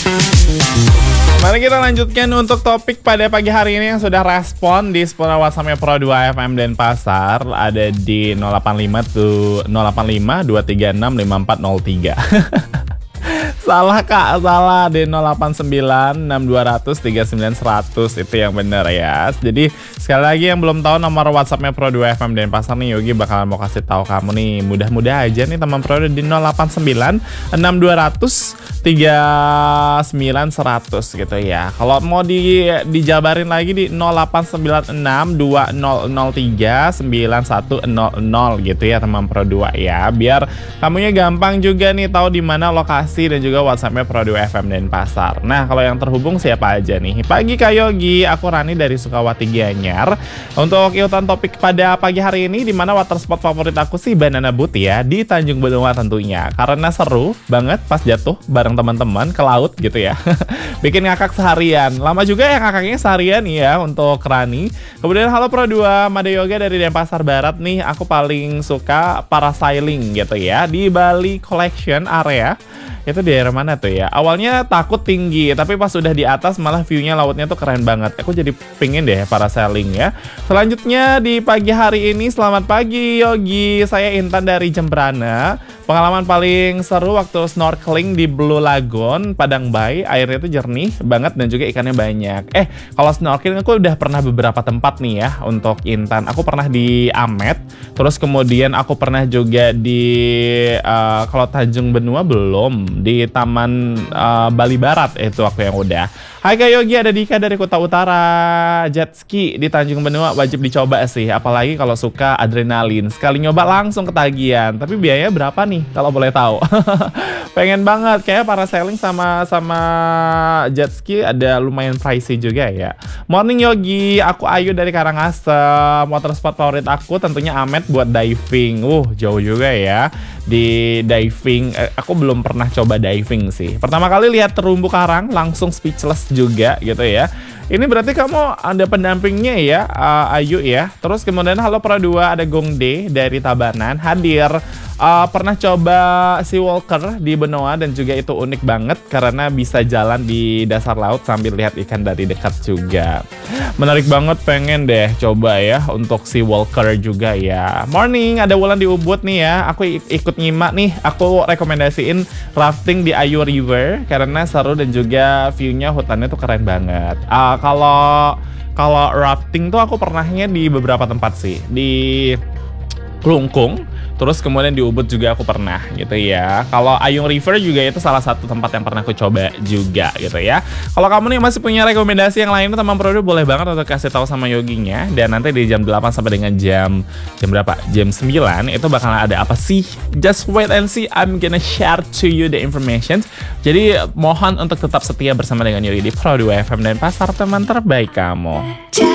Mari kita lanjutkan untuk topik pada pagi hari ini yang sudah respon di seputar WhatsApp-nya Pro 2 FM Denpasar. Ada di 085 236 5403. Salah kak, salah di 089 6200 39 100 itu yang benar ya. Jadi sekali lagi yang belum tahu nomor WhatsApp-nya Pro 2 FM Denpasar nih, Yogi bakalan mau kasih tahu kamu nih. Mudah-mudah aja nih teman Pro di 089 6200 39 100 gitu ya. Kalau mau dijabarin lagi di 0896 2003 9100 gitu ya teman Pro 2 ya. Biar kamunya gampang juga nih tahu di mana lokasi dan juga WhatsApp-nya Pro 2 FM Denpasar. Nah, kalau yang terhubung siapa aja nih? Pagi Kak Yogi, aku Rani dari Sukawati Gianyar. Untuk ikutan topik pada pagi hari ini, di mana water spot favorit aku sih Banana Boat ya, di Tanjung Benoa tentunya. Karena seru banget pas jatuh bareng teman-teman ke laut gitu ya. Bikin ngakak seharian. Lama juga yang ngakaknya seharian ya untuk Rani. Kemudian halo Pro 2, Made Yoga dari Denpasar Barat nih. Aku paling suka parasailing gitu ya, di Bali Collection area. Itu di daerah mana tuh ya? Awalnya takut tinggi, tapi pas udah di atas malah view-nya lautnya tuh keren banget. Aku jadi pingin deh parasailing ya. Selanjutnya di pagi hari ini, selamat pagi Yogi. Saya Intan dari Jembrana. Pengalaman paling seru waktu snorkeling di Blue Lagoon, Padang Bay. Airnya tuh jernih banget dan juga ikannya banyak. Kalau snorkeling aku udah pernah beberapa tempat nih ya untuk Intan. Aku pernah di Amet, terus kemudian aku pernah juga di kalau Tanjung Benua belum, di Taman Bali Barat itu aku yang udah. Hai Kak Yogi, ada Dika dari Kota Utara. Jet ski di Tanjung Benua wajib dicoba sih, apalagi kalau suka adrenalin. Sekali nyoba langsung ketagihan. Tapi biayanya berapa nih kalau boleh tahu? Pengen banget, kayak parasailing sama jet ski ada lumayan pricey juga ya. Morning Yogi, aku Ayu dari Karangasem. Water spot favorit aku tentunya Amet buat diving. Jauh juga ya. Di diving, aku belum pernah coba diving sih. Pertama kali lihat terumbu karang langsung speechless juga gitu ya. Ini berarti kamu ada pendampingnya ya, Ayu ya. Terus kemudian halo Pro 2, ada Gongde dari Tabanan hadir. Pernah coba Sea Walker di Benoa dan juga itu unik banget karena bisa jalan di dasar laut sambil lihat ikan dari dekat juga. Menarik banget, pengen deh coba ya untuk Sea Walker juga ya. Morning, ada Wulan di Ubud nih ya. Aku ikut nyimak nih. Aku rekomendasiin rafting di Ayu River karena seru dan juga view-nya hutannya tuh keren banget. Kalau rafting tuh aku pernahnya di beberapa tempat sih. Di Klungkung, terus kemudian di Ubud juga aku pernah gitu ya. Kalau Ayung River juga itu salah satu tempat yang pernah aku coba juga gitu ya. Kalau kamu nih masih punya rekomendasi yang lain teman produk, boleh banget untuk kasih tahu sama Yoginya. Dan nanti di jam 8 sampai dengan jam berapa? Jam 9 itu bakalan ada apa sih? Just wait and see, I'm gonna share to you the information. Jadi mohon untuk tetap setia bersama dengan Yogi di Pro 2 FM Denpasar, teman terbaik kamu.